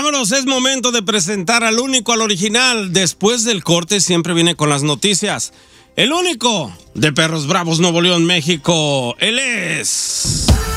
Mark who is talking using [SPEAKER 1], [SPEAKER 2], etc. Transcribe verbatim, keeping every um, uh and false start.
[SPEAKER 1] Vámonos, es momento de presentar al único, al original. Después del corte siempre viene con las noticias. El único de Perros Bravos, Nuevo León, México. Él es...